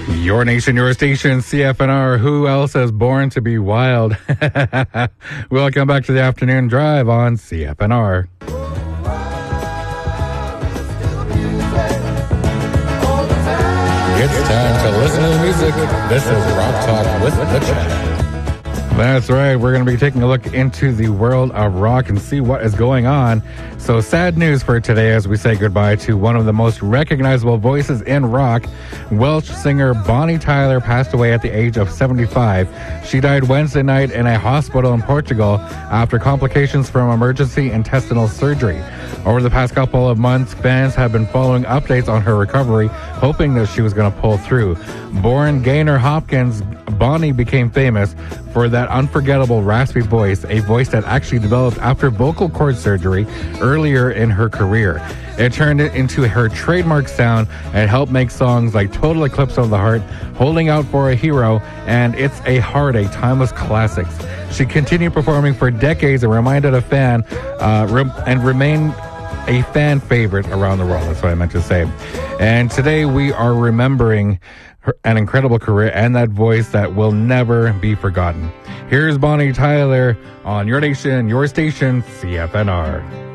Your nation, your station, CFNR. Who else is born to be wild? Welcome back to the afternoon drive on CFNR. It's time to listen to the music. This is Rock Talk with the Chat. That's right. We're going to be taking a look into the world of rock and see what is going on. So sad news for today as we say goodbye to one of the most recognizable voices in rock. Welsh singer Bonnie Tyler passed away at the age of 75. She died Wednesday night in a hospital in Portugal after complications from emergency intestinal surgery. Over the past couple of months, fans have been following updates on her recovery, hoping that she was going to pull through. Born Gaynor Hopkins, Bonnie became famous for that unforgettable raspy voice, a voice that actually developed after vocal cord surgery earlier in her career. It turned it into her trademark sound and helped make songs like Total Eclipse of the Heart, Holding Out for a Hero, and It's a Heartache, timeless classics. She continued performing for decades and remained a fan favorite around the world. That's what I meant to say. And today we are remembering an incredible career and that voice that will never be forgotten. Here's Bonnie Tyler on your nation, your station, CFNR.